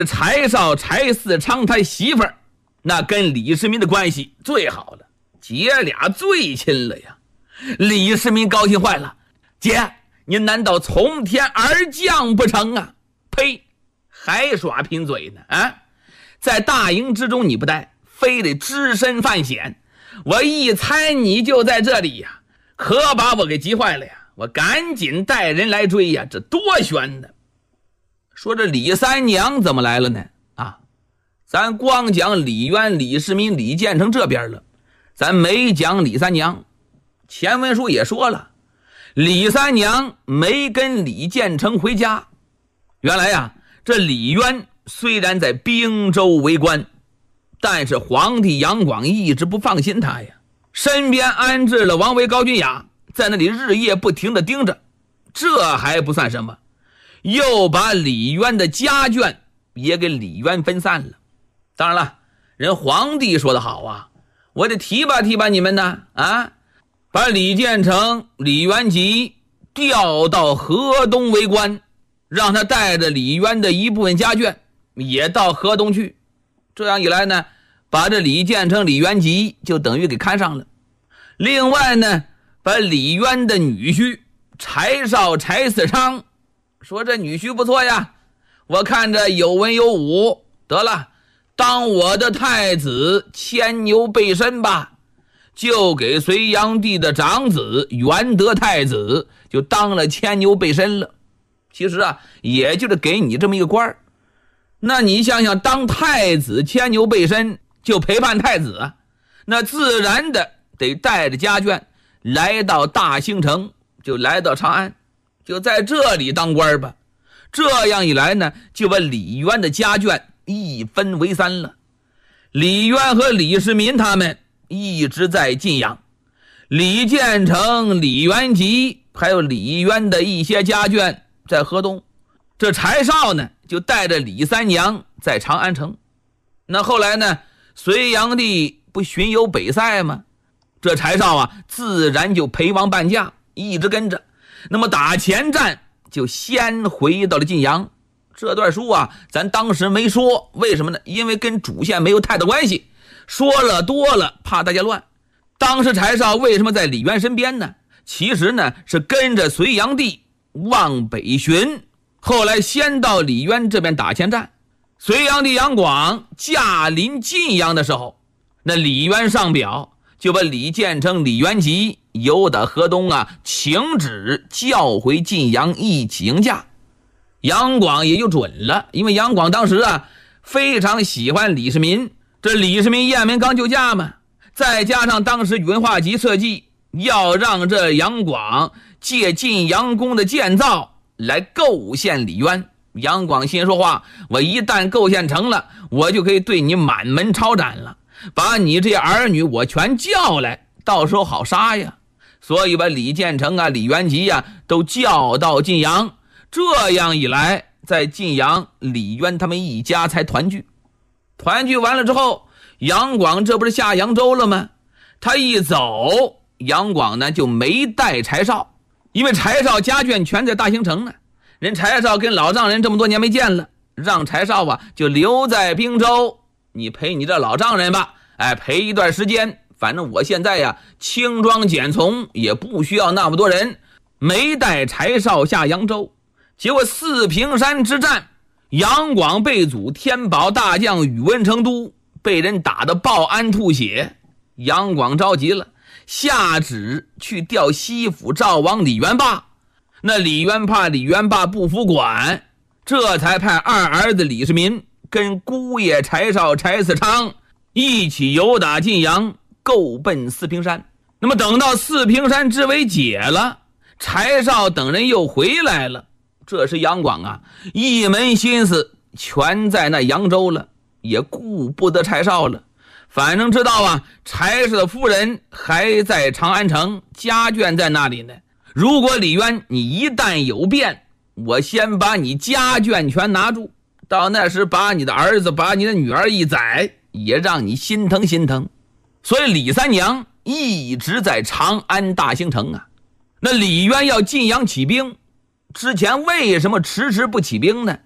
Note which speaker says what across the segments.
Speaker 1: 柴少柴四昌他媳妇儿那跟李世民的关系最好了，姐俩最亲了呀。李世民高兴坏了，姐，你难道从天而降不成啊？呸，还耍贫嘴呢啊！在大营之中你不待，非得只身犯险，我一猜你就在这里呀，可把我给急坏了呀！我赶紧带人来追呀，这多悬呢。说这李三娘怎么来了呢？啊，咱光讲李渊、李世民、李建成这边了，咱没讲李三娘。前文书也说了，李三娘没跟李建成回家。原来呀，这李渊虽然在滨州为官，但是皇帝杨广一直不放心他呀，身边安置了王维、高君雅，在那里日夜不停地盯着。这还不算什么，又把李渊的家眷也给李渊分散了。当然了，人皇帝说得好啊，我得提拔提拔你们呢啊！把李建成、李元吉调到河东为官，让他带着李渊的一部分家眷也到河东去。这样一来呢，把这李建成、李元吉就等于给看上了。另外呢，把李渊的女婿柴少、柴四昌说，这女婿不错呀，我看着有文有武，得了，当我的太子牵牛背身吧。就给隋炀帝的长子元德太子就当了牵牛背身了。其实啊，也就是给你这么一个官儿。那你想想，当太子牵牛背身就陪伴太子啊，那自然的得带着家眷来到大兴城，就来到长安，就在这里当官吧。这样一来呢，就把李渊的家眷一分为三了。李渊和李世民他们一直在晋阳，李建成、李元吉还有李渊的一些家眷在河东。这柴少呢，就带着李三娘在长安城。那后来呢，隋炀帝不巡游北塞吗？这柴少啊，自然就陪王伴驾，一直跟着。那么打前站就先回到了晋阳。这段书啊，咱当时没说，为什么呢？因为跟主线没有太大关系，说了多了怕大家乱。当时柴少为什么在李渊身边呢？其实呢，是跟着隋炀帝往北巡，后来先到李渊这边打前站。隋炀帝杨广驾临晋阳的时候，那李渊上表就把李建成、李元吉由到河东啊，请旨叫回晋阳一起迎驾。杨广也就准了，因为杨广当时啊非常喜欢李世民，这李世民雁门刚就驾嘛，再加上当时宇文化及设计要让这杨广借晋阳宫的建造来构陷李渊。杨广心说话，我一旦构陷成了，我就可以对你满门抄斩了，把你这些儿女我全叫来，到时候好杀呀。所以把李建成啊、李元吉啊都叫到晋阳。这样一来，在晋阳李渊他们一家才团聚。团聚完了之后，杨广这不是下扬州了吗？他一走，杨广呢就没带柴少，因为柴少家眷全在大兴城呢。人柴少跟老丈人这么多年没见了，让柴少啊就留在滨州，你陪你这老丈人吧，陪一段时间，反正我现在呀轻装简从，也不需要那么多人，没带柴少下扬州。结果四平山之战，杨广被阻，天宝大将宇文成都被人打得报鞍吐血。杨广着急了，下旨去调西府赵王李元霸。那李元怕李元霸不服管，这才派二儿子李世民跟姑爷柴少、柴四昌一起游打晋阳，够奔四平山。那么等到四平山之围解了，柴少等人又回来了。这时杨广啊，一门心思全在那扬州了，也顾不得柴少了。反正知道啊，柴氏的夫人还在长安城，家眷在那里呢。如果李渊你一旦有变，我先把你家眷全拿住，到那时把你的儿子、把你的女儿一宰，也让你心疼心疼。所以李三娘一直在长安大兴城啊。那李渊要晋阳起兵，之前为什么迟迟不起兵呢？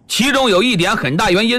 Speaker 1: 其中有一点很大原因